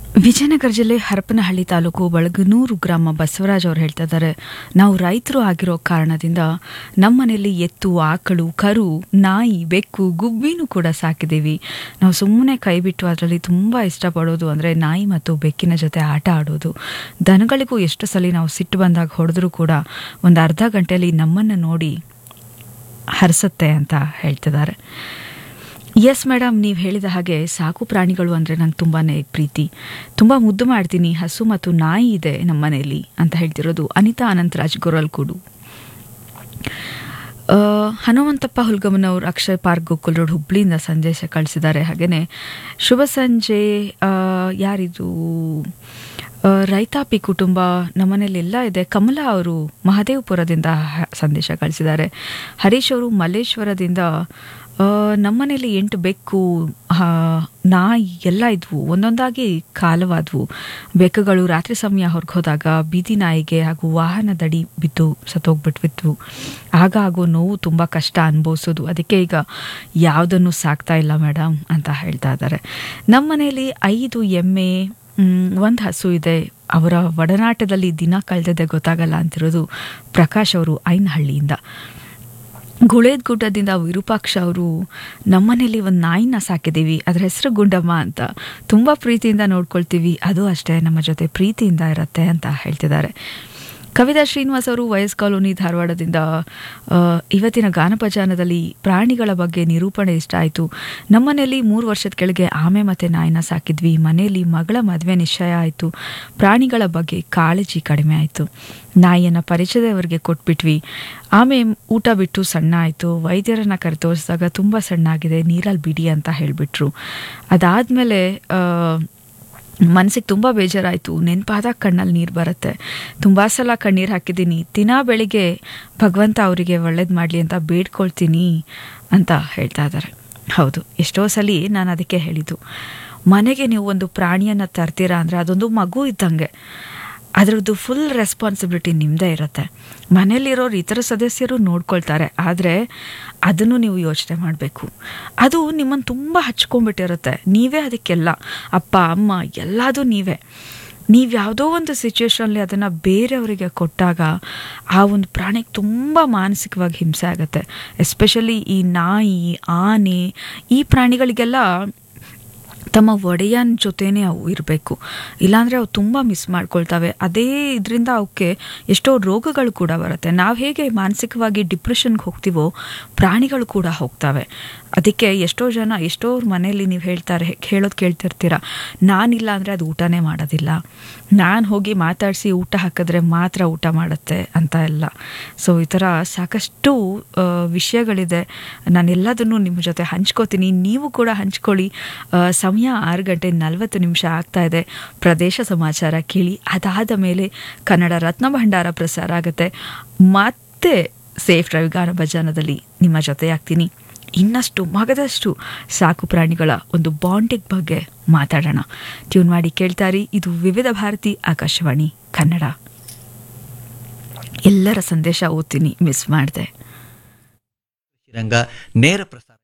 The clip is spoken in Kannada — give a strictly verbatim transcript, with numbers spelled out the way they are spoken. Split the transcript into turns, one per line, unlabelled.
ವಿಜಯನಗರ ಜಿಲ್ಲೆ ಹರಪನಹಳ್ಳಿ ತಾಲೂಕು ಬಳಗನೂರು ಗ್ರಾಮ ಬಸವರಾಜ್ ಅವರು ಹೇಳ್ತಾ ಇದ್ದಾರೆ, ನಾವು ರೈತರು ಆಗಿರೋ ಕಾರಣದಿಂದ ನಮ್ಮನೆಯಲ್ಲಿ ಎತ್ತು, ಆಕಳು, ಕರು, ನಾಯಿ, ಬೆಕ್ಕು, ಗುಬ್ಬಿನೂ ಕೂಡ ಸಾಕಿದ್ದೀವಿ. ನಾವು ಸುಮ್ಮನೆ ಕೈ ಬಿಟ್ಟು ಅದರಲ್ಲಿ ತುಂಬ ಇಷ್ಟಪಡೋದು ಅಂದರೆ ನಾಯಿ ಮತ್ತು ಬೆಕ್ಕಿನ ಜೊತೆ ಆಟ ಆಡೋದು. ದನಗಳಿಗೂ ಎಷ್ಟು ಸಲ ನಾವು ಸಿಟ್ಟು ಬಂದಾಗ ಹೊಡೆದ್ರೂ ಕೂಡ ಒಂದು ಅರ್ಧ ಗಂಟೆಯಲ್ಲಿ ನಮ್ಮನ್ನು ನೋಡಿ ಹರಿಸುತ್ತೆ ಅಂತ ಹೇಳ್ತಿದ್ದಾರೆ. ಎಸ್ ಮೇಡಮ್, ನೀವು ಹೇಳಿದ ಹಾಗೆ ಸಾಕು ಪ್ರಾಣಿಗಳು ಅಂದರೆ ನಂಗೆ ತುಂಬಾ ಪ್ರೀತಿ, ತುಂಬ ಮುದ್ದು ಮಾಡ್ತೀನಿ. ಹಸು ಮತ್ತು ನಾಯಿ ಇದೆ ನಮ್ಮ ಮನೆಯಲ್ಲಿ ಅಂತ ಹೇಳ್ತಿರೋದು ಅನಿತಾ ಅನಂತರಾಜ್ ಗೊರಲ್ಕೂಡು. ಹನುಮಂತಪ್ಪ ಹುಲ್ಗಮ್ಮನವರು ಅಕ್ಷಯ್ ಪಾರ್ಕ್ ಗೋಕುಲ್ ರೋಡ್ ಹುಬ್ಳಿಯಿಂದ ಸಂದೇಶ ಕಳಿಸಿದ್ದಾರೆ. ಹಾಗೆಯೇ ಶುಭ ಸಂಜೆ, ಯಾರಿದು ರೈತಾಪಿ ಕುಟುಂಬ ನಮ್ಮನೇಲೆಲ್ಲ ಇದೆ. ಕಮಲಾ ಅವರು ಮಹದೇವಪುರದಿಂದ ಸಂದೇಶ ಕಳಿಸಿದ್ದಾರೆ. ಹರೀಶ್ ಅವರು ಮಲ್ಲೇಶ್ವರದಿಂದ ನಮ್ಮನೇಲಿ ಎಂಟು ಬೆಕ್ಕು, ನಾಯಿ ಎಲ್ಲ ಇದ್ವು, ಒಂದೊಂದಾಗಿ ಕಾಲವಾದವು. ಬೆಕ್ಕುಗಳು ರಾತ್ರಿ ಸಮಯ ಹೊರಗೆ ಹೋದಾಗ ಬೀದಿ ನಾಯಿಗೆ ಹಾಗೂ ವಾಹನದಡಿ ಬಿದ್ದು ಸತ್ತೋಗ್ಬಿಟ್ವಿದ್ವು. ಆಗ ಆಗೋ ನೋವು ತುಂಬ ಕಷ್ಟ ಅನುಭವಿಸೋದು. ಅದಕ್ಕೆ ಈಗ ಯಾವುದನ್ನು ಸಾಕ್ತಾ ಇಲ್ಲ ಮೇಡಮ್ ಅಂತ ಹೇಳ್ತಾ ಇದ್ದಾರೆ. ನಮ್ಮ ಮನೇಲಿ ಐದು ಎಮ್ಮೆ, ಒಂದು ಹಸು ಇದೆ. ಅವರ ಒಡನಾಟದಲ್ಲಿ ದಿನ ಕಳೆದದೆ ಗೊತ್ತಾಗಲ್ಲ ಅಂತಿರೋದು ಪ್ರಕಾಶ್ ಅವರು ಐನಹಳ್ಳಿಯಿಂದ. ಗುಳೇದ್ ಗುಡ್ಡದಿಂದ ವಿರೂಪಾಕ್ಷ ಅವರು ನಮ್ಮನೇಲಿ ಒಂದು ನಾಯಿನ ಸಾಕಿದ್ದೀವಿ, ಅದರ ಹೆಸರು ಗುಂಡಮ್ಮ ಅಂತ. ತುಂಬ ಪ್ರೀತಿಯಿಂದ ನೋಡ್ಕೊಳ್ತೀವಿ, ಅದು ಅಷ್ಟೇ ನಮ್ಮ ಜೊತೆ ಪ್ರೀತಿಯಿಂದ ಇರುತ್ತೆ ಅಂತ ಹೇಳ್ತಿದ್ದಾರೆ. ಕವಿತಾ ಶ್ರೀನಿವಾಸ್ ಅವರು ವಯಸ್ ಕಾಲೋನಿ ಧಾರವಾಡದಿಂದ ಇವತ್ತಿನ ಗಾನಪಜಾನದಲ್ಲಿ ಪ್ರಾಣಿಗಳ ಬಗ್ಗೆ ನಿರೂಪಣೆ ಇಷ್ಟ ಆಯಿತು. ನಮ್ಮನೆಯಲ್ಲಿ ಮೂರು ವರ್ಷದ ಕೆಳಗೆ ಆಮೆ ಮತ್ತು ನಾಯಿನ ಸಾಕಿದ್ವಿ. ಮನೆಯಲ್ಲಿ ಮಗಳ ಮದುವೆ ನಿಶ್ಚಯ ಆಯಿತು. ಪ್ರಾಣಿಗಳ ಬಗ್ಗೆ ಕಾಳಜಿ ಕಡಿಮೆ ಆಯಿತು. ನಾಯಿಯನ್ನು ಪರಿಚಯದವರಿಗೆ ಕೊಟ್ಬಿಟ್ವಿ. ಆಮೆ ಊಟ ಬಿಟ್ಟು ಸಣ್ಣ ಆಯಿತು. ವೈದ್ಯರನ್ನು ಕರೆ ತೋರಿಸಿದಾಗ ತುಂಬ ಸಣ್ಣ ಆಗಿದೆ, ನೀರಲ್ಲಿ ಬಿಡಿ ಅಂತ ಹೇಳಿಬಿಟ್ರು. ಅದಾದಮೇಲೆ ಮನಸ್ಸಿಗೆ ತುಂಬ ಬೇಜಾರಾಯಿತು. ನೆನಪಾದಾಗ ಕಣ್ಣಲ್ಲಿ ನೀರು ಬರುತ್ತೆ. ತುಂಬ ಸಲ ಕಣ್ಣೀರು ಹಾಕಿದ್ದೀನಿ. ದಿನ ಬೆಳಿಗ್ಗೆ ಭಗವಂತ ಅವರಿಗೆ ಒಳ್ಳೇದು ಮಾಡಲಿ ಅಂತ ಬೇಡ್ಕೊಳ್ತೀನಿ ಅಂತ ಹೇಳ್ತಾ ಇದ್ದಾರೆ. ಹೌದು, ಎಷ್ಟೋ ಸಲ ನಾನು ಅದಕ್ಕೆ ಹೇಳಿದ್ದು, ಮನೆಗೆ ನೀವು ಒಂದು ಪ್ರಾಣಿಯನ್ನು ತರ್ತೀರಾ ಅಂದರೆ ಅದೊಂದು ಮಗು ಇದ್ದಂಗೆ. ಅದರದ್ದು ಫುಲ್ ರೆಸ್ಪಾನ್ಸಿಬಿಲಿಟಿ ನಿಮ್ಮದೇ ಇರುತ್ತೆ. ಮನೇಲಿರೋರು ಇತರ ಸದಸ್ಯರು ನೋಡ್ಕೊಳ್ತಾರೆ, ಆದರೆ ಅದನ್ನು ನೀವು ಯೋಚನೆ ಮಾಡಬೇಕು. ಅದು ನಿಮ್ಮನ್ನು ತುಂಬ ಹಚ್ಕೊಂಡ್ಬಿಟ್ಟಿರುತ್ತೆ. ನೀವೇ ಅದಕ್ಕೆಲ್ಲ, ಅಪ್ಪ ಅಮ್ಮ ಎಲ್ಲದೂ ನೀವೇ. ನೀವು ಯಾವುದೋ ಒಂದು ಸಿಚುವೇಶನಲ್ಲಿ ಅದನ್ನು ಬೇರೆಯವರಿಗೆ ಕೊಟ್ಟಾಗ ಆ ಒಂದು ಪ್ರಾಣಿಗೆ ತುಂಬ ಮಾನಸಿಕವಾಗಿ ಹಿಂಸೆ ಆಗುತ್ತೆ. ಎಸ್ಪೆಷಲಿ ಈ ನಾಯಿ, ಆನೆ, ಈ ಪ್ರಾಣಿಗಳಿಗೆಲ್ಲ ತಮ್ಮ ಒಡೆಯನ ಜೊತೆನೇ ಅವು ಇರಬೇಕು, ಇಲ್ಲಾಂದರೆ ಅವು ತುಂಬ ಮಿಸ್ ಮಾಡ್ಕೊಳ್ತವೆ. ಅದೇ ಇದರಿಂದ ಅವಕ್ಕೆ ಎಷ್ಟೋ ರೋಗಗಳು ಕೂಡ ಬರುತ್ತೆ. ನಾವು ಹೇಗೆ ಮಾನಸಿಕವಾಗಿ ಡಿಪ್ರೆಷನ್ಗೆ ಹೋಗ್ತೀವೋ ಪ್ರಾಣಿಗಳು ಕೂಡ ಹೋಗ್ತವೆ. ಅದಕ್ಕೆ ಎಷ್ಟೋ ಜನ ಎಷ್ಟೋ ಮನೆಯಲ್ಲಿ ನೀವು ಹೇಳ್ತಾರೆ, ಹೇಳೋದು ಕೇಳ್ತಿರ್ತೀರ, ನಾನಿಲ್ಲ ಅಂದರೆ ಅದು ಊಟನೇ ಮಾಡೋದಿಲ್ಲ, ನಾನು ಹೋಗಿ ಮಾತಾಡಿಸಿ ಊಟ ಹಾಕಿದ್ರೆ ಮಾತ್ರ ಊಟ ಮಾಡುತ್ತೆ ಅಂತ ಎಲ್ಲ. ಸೊ ಈ ಥರ ಸಾಕಷ್ಟು ವಿಷಯಗಳಿದೆ. ನಾನೆಲ್ಲದನ್ನು ನಿಮ್ಮ ಜೊತೆ ಹಂಚ್ಕೋತೀನಿ, ನೀವು ಕೂಡ ಹಂಚ್ಕೊಳ್ಳಿ. ಸಮಯ ಆರು ಗಂಟೆ ನಲವತ್ತು ನಿಮಿಷ ಆಗ್ತಾ ಇದೆ. ಪ್ರದೇಶ ಸಮಾಚಾರ ಕೇಳಿ, ಅದಾದ ಮೇಲೆ ಕನ್ನಡ ರತ್ನ ಭಂಡಾರ ಪ್ರಸಾರ ಆಗುತ್ತೆ. ಮತ್ತೆ ಸೇಫ್ ಡ್ರೈವ್ ಗಾನ ಭಜಾನದಲ್ಲಿ ನಿಮ್ಮ ಜೊತೆ ಆಗ್ತೀನಿ. ಇನ್ನಷ್ಟು ಮಗದಷ್ಟು ಸಾಕು ಪ್ರಾಣಿಗಳ ಒಂದು ಬಾಂಡಿಂಗ್ ಬಗ್ಗೆ ಮಾತಾಡೋಣ. ಟ್ಯೂನ್ ಮಾಡಿ ಕೇಳ್ತಾರಿ. ಇದು ವಿವಿಧ ಭಾರತಿ ಆಕಾಶವಾಣಿ ಕನ್ನಡ. ಎಲ್ಲರ ಸಂದೇಶ ಓದ್ತೀನಿ, ಮಿಸ್ ಮಾಡಿದೆ.
ರಂಗ ನೇರ ಪ್ರಸಾರ.